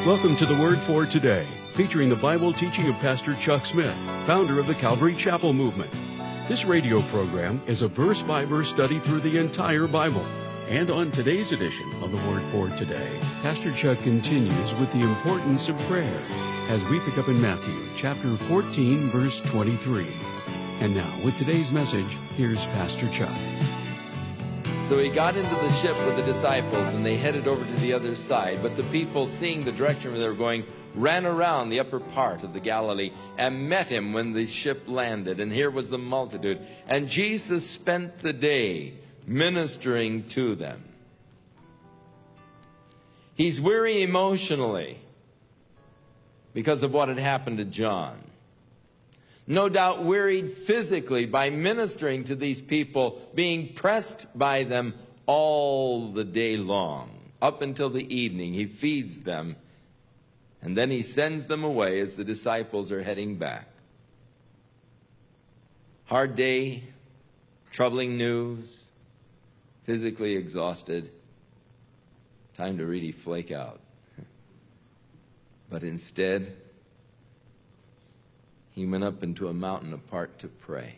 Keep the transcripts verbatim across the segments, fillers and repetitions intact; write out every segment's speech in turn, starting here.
Welcome to the Word for Today, featuring the Bible teaching of Pastor Chuck Smith, founder of the Calvary Chapel Movement. This radio program is a verse-by-verse study through the entire Bible. And on today's edition of the Word for Today, Pastor Chuck continues with the importance of prayer as we pick up in Matthew chapter fourteen, verse twenty-three. And now, with today's message, here's Pastor Chuck. So he got into the ship with the disciples, and they headed over to the other side. But the people, seeing the direction where they were going, ran around the upper part of the Galilee and met him when the ship landed. And here was the multitude. And Jesus spent the day ministering to them. He's weary emotionally because of what had happened to John. No doubt wearied physically by ministering to these people, being pressed by them all the day long. Up until the evening, he feeds them, and then he sends them away as the disciples are heading back. Hard day, troubling news, physically exhausted. Time to really flake out. But instead, he went up into a mountain apart to pray.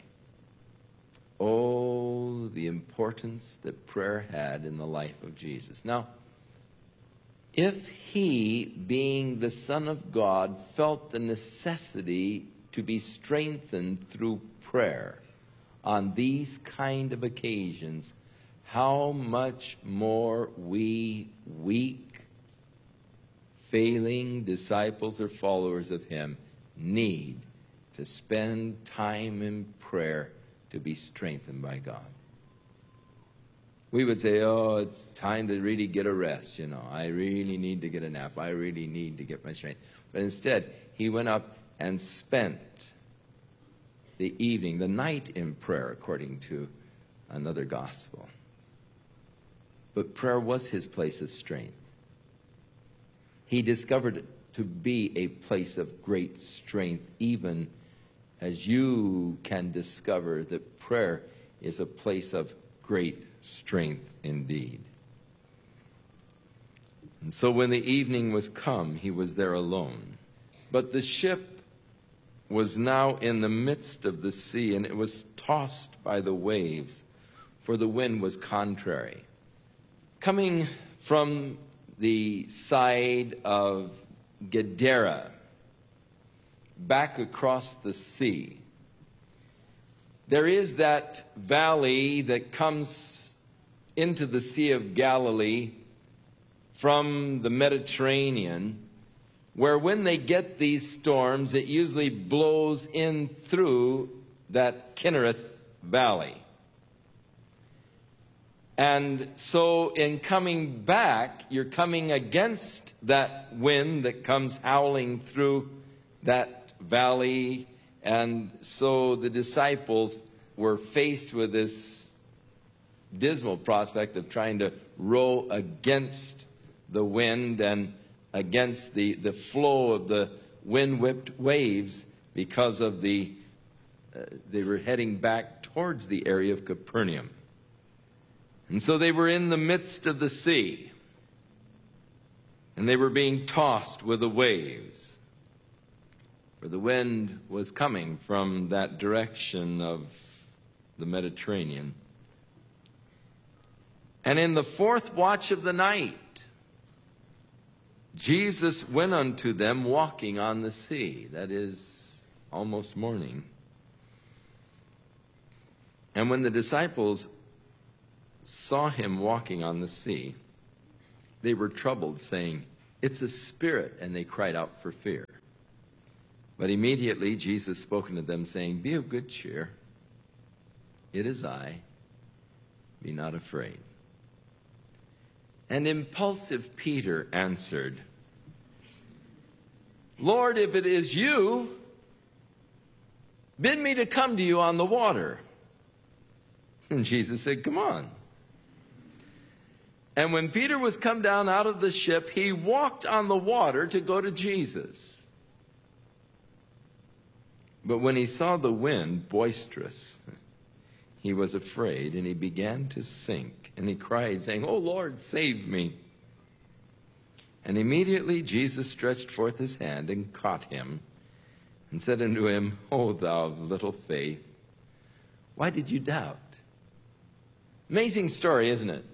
Oh, the importance that prayer had in the life of Jesus. Now, if he, being the Son of God, felt the necessity to be strengthened through prayer on these kind of occasions, how much more we weak, failing disciples or followers of him need to spend time in prayer to be strengthened by God. We would say, oh, it's time to really get a rest, you know. I really need to get a nap. I really need to get my strength. But instead, he went up and spent the evening, the night in prayer, according to another gospel. But prayer was his place of strength. He discovered it to be a place of great strength, even as you can discover that prayer is a place of great strength indeed. And so when the evening was come, he was there alone. But the ship was now in the midst of the sea, and it was tossed by the waves, for the wind was contrary. Coming from the side of Gadara, back across the sea, there is that valley that comes into the Sea of Galilee from the Mediterranean, where when they get these storms, it usually blows in through that Kinnereth Valley. And so in coming back, you're coming against that wind that comes howling through that valley. And so the disciples were faced with this dismal prospect of trying to row against the wind and against the, the flow of the wind-whipped waves, because of the, uh, they were heading back towards the area of Capernaum. And so they were in the midst of the sea, and they were being tossed with the waves, for the wind was coming from that direction of the Mediterranean. And in the fourth watch of the night, Jesus went unto them walking on the sea. That is almost morning. And when the disciples saw him walking on the sea, they were troubled, saying, "It's a spirit," and they cried out for fear. But immediately Jesus spoke unto them, saying, "Be of good cheer. It is I. Be not afraid." And impulsive Peter answered, "Lord, if it is you, bid me to come to you on the water." And Jesus said, "Come on." And when Peter was come down out of the ship, he walked on the water to go to Jesus. But when he saw the wind boisterous, he was afraid, and he began to sink. And he cried, saying, "O Lord, save me." And immediately Jesus stretched forth his hand and caught him, and said unto him, O thou of little faith, why did you doubt? Amazing story, isn't it?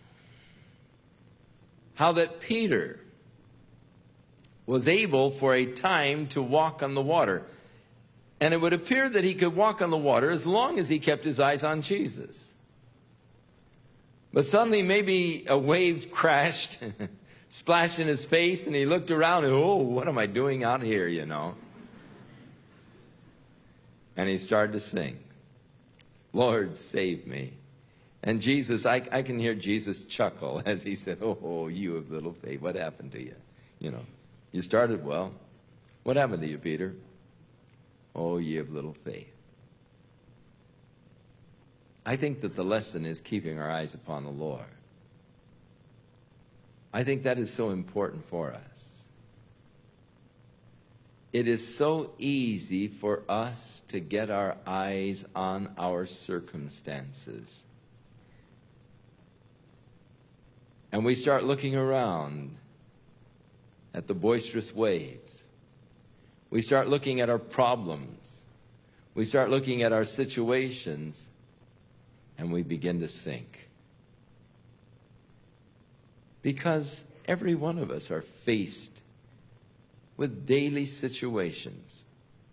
How that Peter was able for a time to walk on the water. And it would appear that he could walk on the water as long as he kept his eyes on Jesus. But suddenly maybe a wave crashed, splashed in his face, and he looked around and, oh, what am I doing out here, you know? And he started to sing, Lord, save me. And Jesus, I, I can hear Jesus chuckle as he said, oh, you of little faith, what happened to you? You know, you started well. What happened to you, Peter? Oh, ye of little faith. I think that the lesson is keeping our eyes upon the Lord. I think that is so important for us. It is so easy for us to get our eyes on our circumstances. And we start looking around at the boisterous waves. We start looking at our problems. We start looking at our situations, and we begin to sink. Because every one of us are faced with daily situations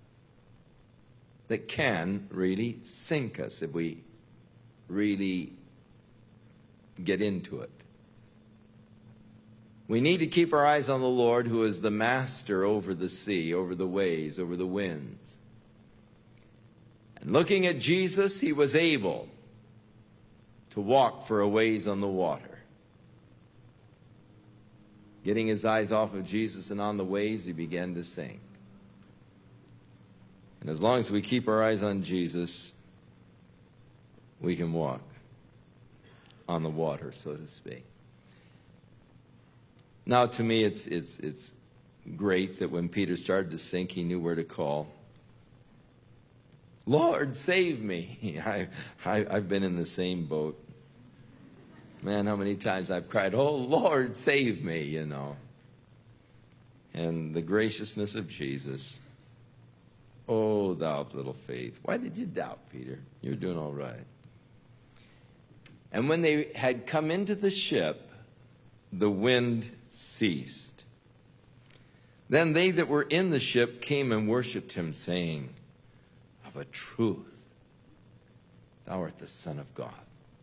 that can really sink us if we really get into it. We need to keep our eyes on the Lord, who is the master over the sea, over the waves, over the winds. And looking at Jesus, he was able to walk for a ways on the water. Getting his eyes off of Jesus and on the waves, he began to sink. And as long as we keep our eyes on Jesus, we can walk on the water, so to speak. Now, to me, it's, it's, it's great that when Peter started to sink, he knew where to call. Lord, save me. I, I, I've been in the same boat. Man, how many times I've cried, oh, Lord, save me, you know. And the graciousness of Jesus. Oh, thou of little faith. Why did you doubt, Peter? You're doing all right. And when they had come into the ship, the wind ceased. Then they that were in the ship came and worshipped him, saying, of a truth, thou art the Son of God.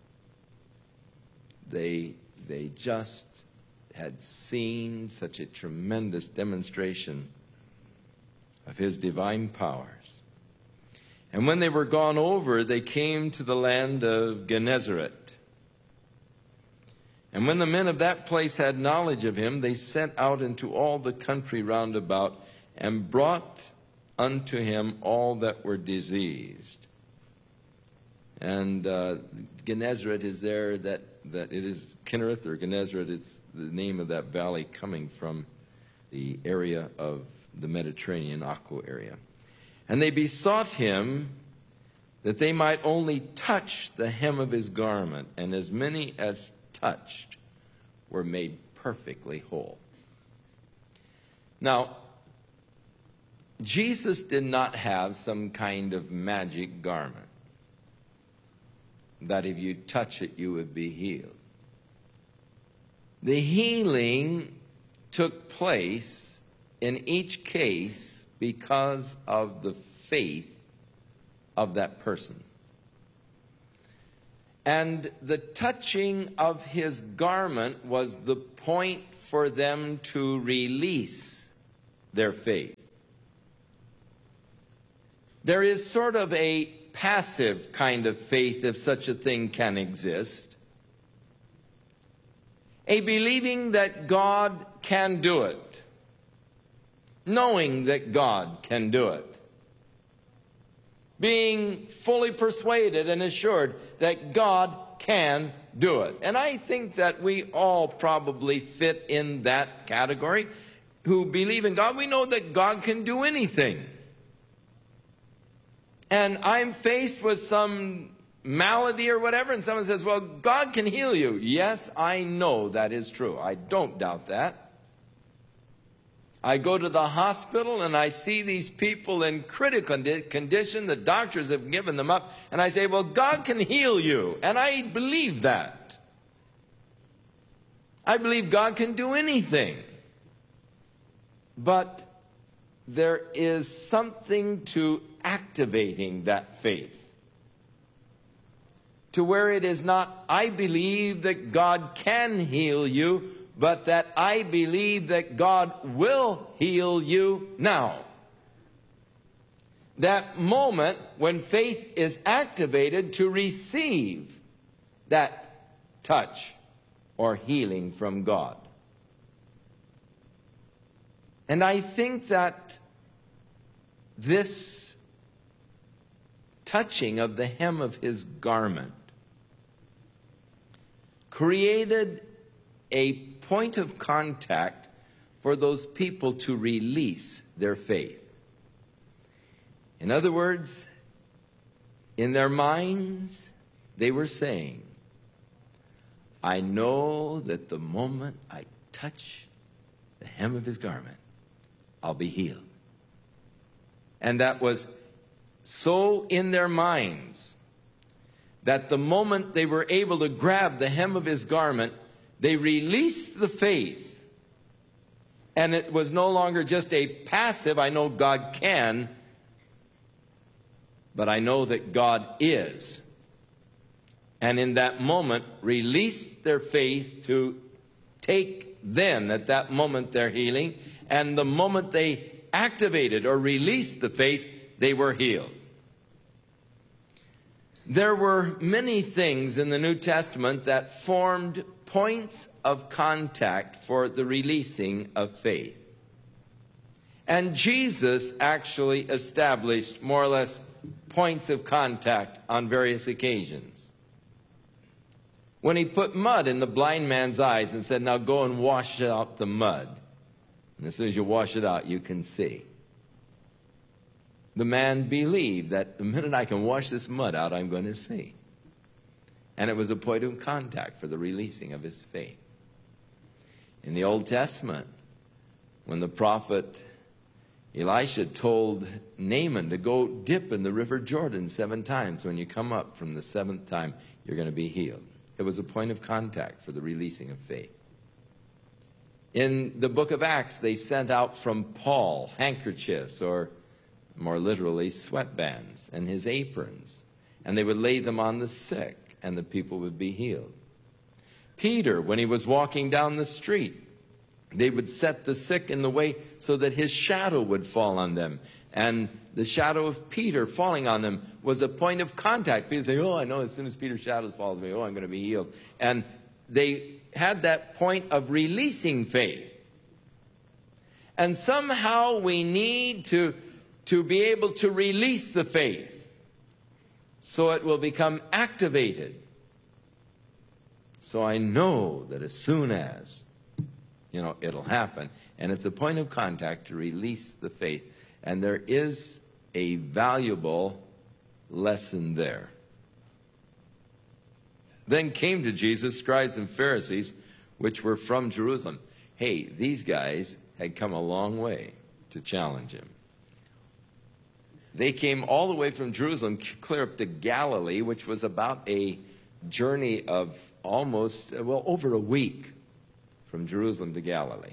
They, they just had seen such a tremendous demonstration of his divine powers. And when they were gone over, they came to the land of Gennesaret. And when the men of that place had knowledge of him, they sent out into all the country round about, and brought unto him all that were diseased. And uh, Gennesaret is there, that, that it is Kinnereth or Gennesaret, it's the name of that valley coming from the area of the Mediterranean, Akko area. And they besought him that they might only touch the hem of his garment, and as many as touched were made perfectly whole. Now, Jesus did not have some kind of magic garment that if you touch it, you would be healed. The healing took place in each case because of the faith of that person. And the touching of his garment was the point for them to release their faith. There is sort of a passive kind of faith, if such a thing can exist. A believing that God can do it. Knowing that God can do it. Being fully persuaded and assured that God can do it. And I think that we all probably fit in that category who believe in God. We know that God can do anything. And I'm faced with some malady or whatever, and someone says, well, God can heal you. Yes, I know that is true. I don't doubt that. I go to the hospital and I see these people in critical condition. The doctors have given them up. And I say, well, God can heal you. And I believe that. I believe God can do anything. But there is something to activating that faith, to where it is not, I believe that God can heal you, but that I believe that God will heal you now. That moment when faith is activated to receive that touch or healing from God. And I think that this touching of the hem of his garment created a point of contact for those people to release their faith. In other words, in their minds, they were saying, I know that the moment I touch the hem of his garment, I'll be healed. And that was so in their minds that the moment they were able to grab the hem of his garment, they released the faith. And it was no longer just a passive, I know God can, but I know that God is. And in that moment, released their faith to take then, at that moment, their healing. And the moment they activated or released the faith, they were healed. There were many things in the New Testament that formed points of contact for the releasing of faith. And Jesus actually established more or less points of contact on various occasions. When he put mud in the blind man's eyes and said, now go and wash out the mud. And as soon as you wash it out, you can see. The man believed that the minute I can wash this mud out, I'm going to see. And it was a point of contact for the releasing of his faith. In the Old Testament, when the prophet Elisha told Naaman to go dip in the river Jordan seven times, when you come up from the seventh time, you're going to be healed. It was a point of contact for the releasing of faith. In the book of Acts, they sent out from Paul handkerchiefs, or more literally, sweatbands, and his aprons. And they would lay them on the sick, and the people would be healed. Peter, when he was walking down the street, they would set the sick in the way so that his shadow would fall on them. And the shadow of Peter falling on them was a point of contact. People say, oh, I know as soon as Peter's shadow falls on me, oh, I'm going to be healed. And they had that point of releasing faith. And somehow we need to, to be able to release the faith so it will become activated. So I know that as soon as, you know, it'll happen. And it's a point of contact to release the faith. And there is a valuable lesson there. Then came to Jesus scribes and Pharisees, which were from Jerusalem. Hey, these guys had come a long way to challenge him. They came all the way from Jerusalem, clear up to Galilee, which was about a journey of almost, well, over a week from Jerusalem to Galilee.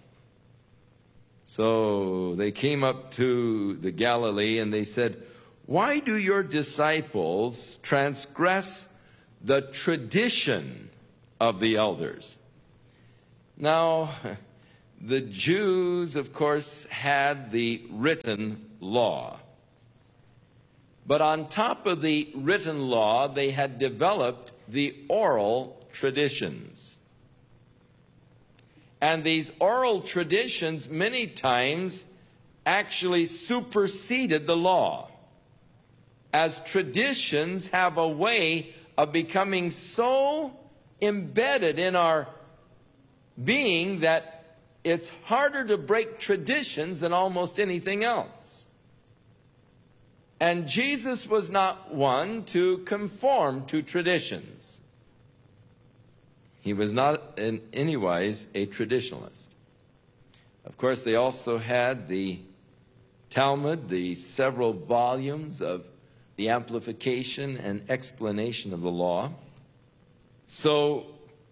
So they came up to the Galilee and they said, why do your disciples transgress the tradition of the elders? Now, the Jews, of course, had the written law. But on top of the written law, they had developed the oral traditions. And these oral traditions many times actually superseded the law, as traditions have a way of becoming so embedded in our being that it's harder to break traditions than almost anything else. And Jesus was not one to conform to traditions. He was not in any wise a traditionalist. Of course, they also had the Talmud, the several volumes of the amplification and explanation of the law. So,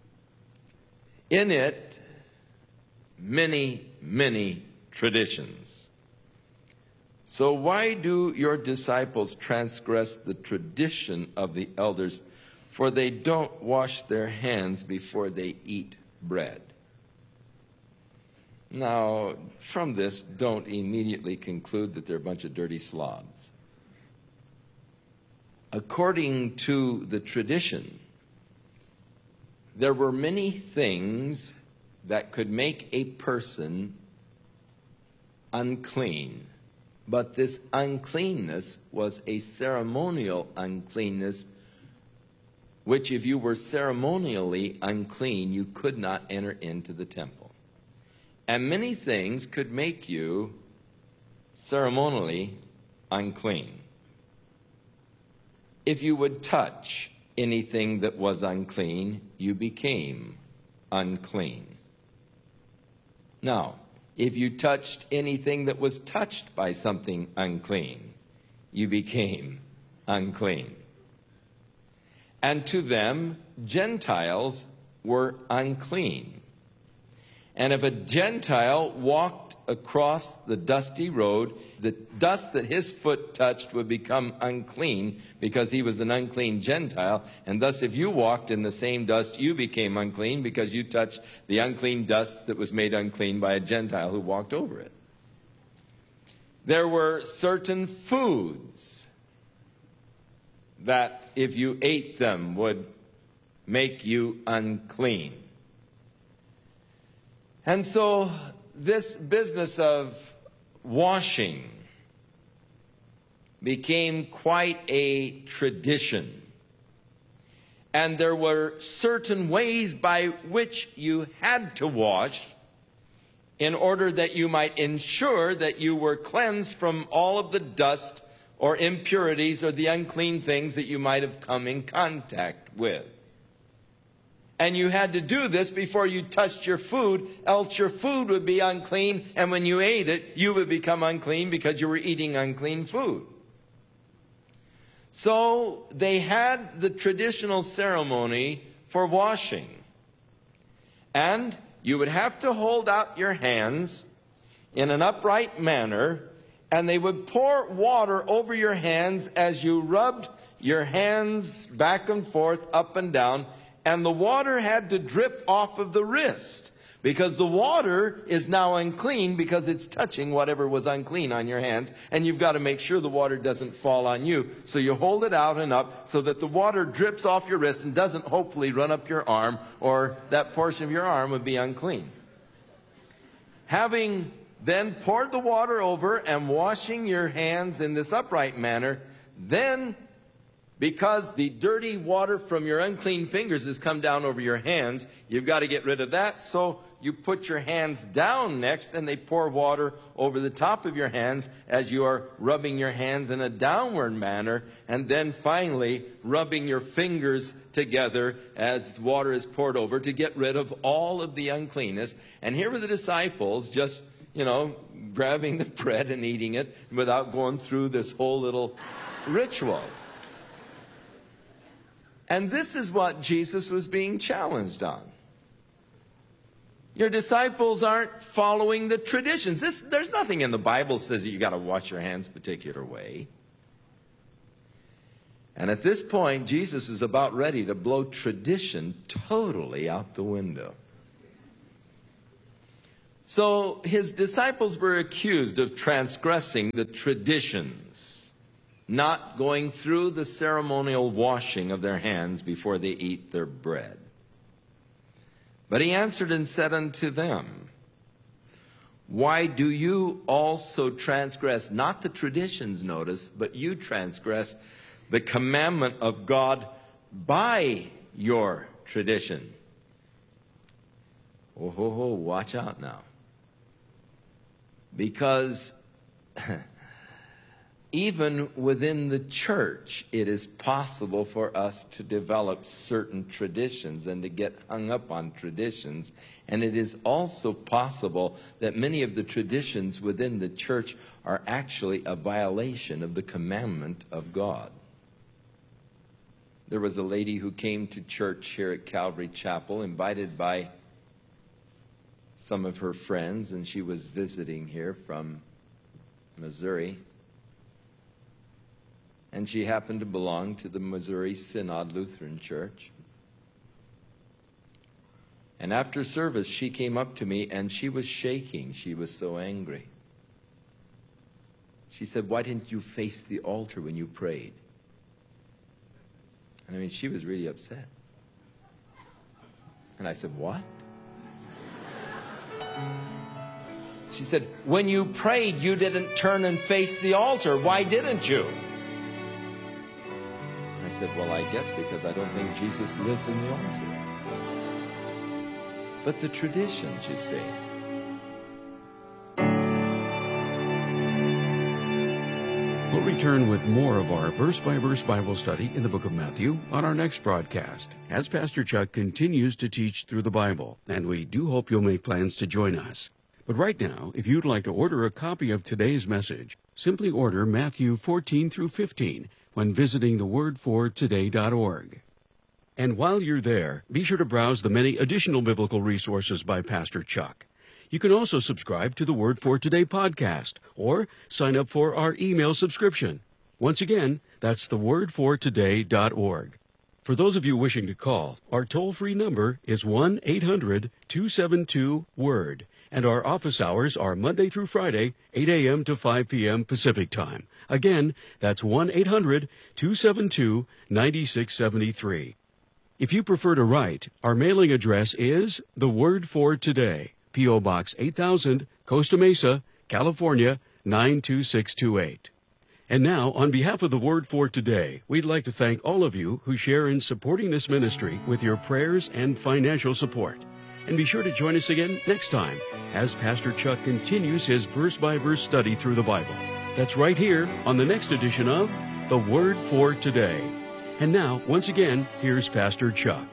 in it, many, many traditions. So why do your disciples transgress the tradition of the elders? For they don't wash their hands before they eat bread. Now, from this, don't immediately conclude that they're a bunch of dirty slobs. According to the tradition, there were many things that could make a person unclean. But this uncleanness was a ceremonial uncleanness, which if you were ceremonially unclean, you could not enter into the temple. And many things could make you ceremonially unclean. If you would touch anything that was unclean, you became unclean. Now, if you touched anything that was touched by something unclean, you became unclean. And to them, Gentiles were unclean. And if a Gentile walked across the dusty road, the dust that his foot touched would become unclean because he was an unclean Gentile. And thus, if you walked in the same dust, you became unclean because you touched the unclean dust that was made unclean by a Gentile who walked over it. There were certain foods that, if you ate them, would make you unclean. And so this business of washing became quite a tradition. And there were certain ways by which you had to wash in order that you might ensure that you were cleansed from all of the dust or impurities or the unclean things that you might have come in contact with. And you had to do this before you touched your food, else your food would be unclean, and when you ate it, you would become unclean because you were eating unclean food. So they had the traditional ceremony for washing. And you would have to hold out your hands in an upright manner, and they would pour water over your hands as you rubbed your hands back and forth, up and down. And the water had to drip off of the wrist because the water is now unclean because it's touching whatever was unclean on your hands. And you've got to make sure the water doesn't fall on you. So you hold it out and up so that the water drips off your wrist and doesn't hopefully run up your arm, or that portion of your arm would be unclean. Having then poured the water over and washing your hands in this upright manner, then because the dirty water from your unclean fingers has come down over your hands, you've got to get rid of that. So you put your hands down next, and they pour water over the top of your hands as you are rubbing your hands in a downward manner. And then finally, rubbing your fingers together as water is poured over to get rid of all of the uncleanness. And here were the disciples just, you know, grabbing the bread and eating it without going through this whole little ritual. And this is what Jesus was being challenged on. Your disciples aren't following the traditions. This, there's nothing in the Bible that says that you got to wash your hands a particular way. And at this point, Jesus is about ready to blow tradition totally out the window. So his disciples were accused of transgressing the traditions, not going through the ceremonial washing of their hands before they eat their bread. But he answered and said unto them, why do you also transgress, not the traditions, notice, but you transgress the commandment of God by your tradition? Oh, ho, ho, watch out now. Because even within the church, it is possible for us to develop certain traditions and to get hung up on traditions. And it is also possible that many of the traditions within the church are actually a violation of the commandment of God. There was a lady who came to church here at Calvary Chapel, invited by some of her friends, and she was visiting here from Missouri. And she happened to belong to the Missouri Synod Lutheran Church. And after service, she came up to me, and she was shaking. She was so angry. She said, "Why didn't you face the altar when you prayed?" And I mean, she was really upset. And I said, "What?" She said, "When you prayed, you didn't turn and face the altar. Why didn't you?" I said, "Well, I guess because I don't think Jesus lives in the altar." But the traditions, you see. We'll return with more of our verse-by-verse Bible study in the book of Matthew on our next broadcast, as Pastor Chuck continues to teach through the Bible, and we do hope you'll make plans to join us. But right now, if you'd like to order a copy of today's message, simply order Matthew fourteen through fifteen when visiting the word for today dot org. And while you're there, be sure to browse the many additional biblical resources by Pastor Chuck. You can also subscribe to the Word for Today podcast or sign up for our email subscription. Once again, that's the word for today dot org. For those of you wishing to call, our toll-free number is one eight hundred two seven two word, and our office hours are Monday through Friday, eight a.m. to five p.m. Pacific Time. Again, that's one eight hundred two seven two nine six seven three. If you prefer to write, our mailing address is The Word for Today, P O. Box eight thousand, Costa Mesa, California, nine two six two eight. And now, on behalf of the Word for Today, we'd like to thank all of you who share in supporting this ministry with your prayers and financial support. And be sure to join us again next time as Pastor Chuck continues his verse-by-verse study through the Bible. That's right here on the next edition of The Word for Today. And now, once again, here's Pastor Chuck.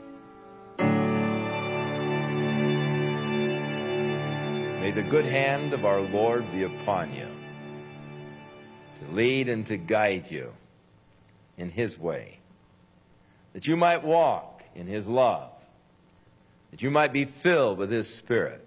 May the good hand of our Lord be upon you, to lead and to guide you in His way, that you might walk in His love, that you might be filled with His Spirit,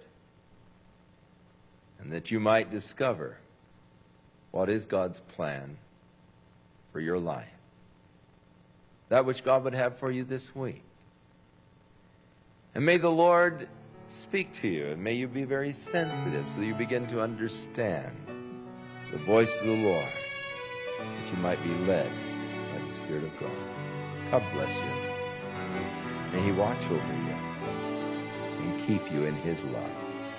and that you might discover what is God's plan for your life, that which God would have for you this week. And may the Lord speak to you, and may you be very sensitive so that you begin to understand the voice of the Lord, that you might be led by the Spirit of God. God bless you. May He watch over you and keep you in His love.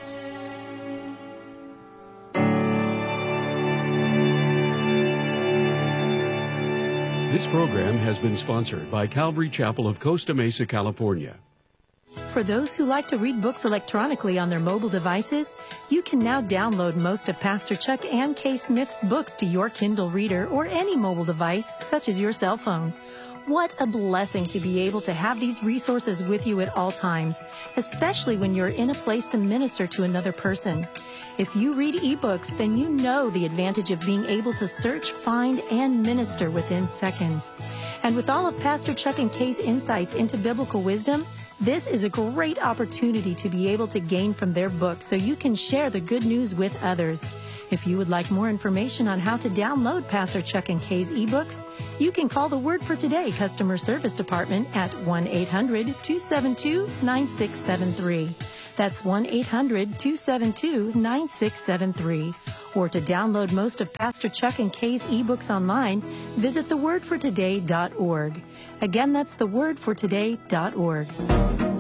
This program has been sponsored by Calvary Chapel of Costa Mesa, California. For those who like to read books electronically on their mobile devices, you can now download most of Pastor Chuck and Kay Smith's books to your Kindle reader or any mobile device, such as your cell phone. What a blessing to be able to have these resources with you at all times, especially when you're in a place to minister to another person. If you read ebooks, then you know the advantage of being able to search, find, and minister within seconds. And with all of Pastor Chuck and Kay's insights into biblical wisdom, this is a great opportunity to be able to gain from their books so you can share the good news with others. If you would like more information on how to download Pastor Chuck and Kay's ebooks, you can call the Word for Today Customer Service Department at one eight hundred two seven two nine six seven three. That's one eight hundred two seven two nine six seven three. Or to download most of Pastor Chuck and Kay's ebooks online, visit the word for today dot org. Again, that's the word for today dot org.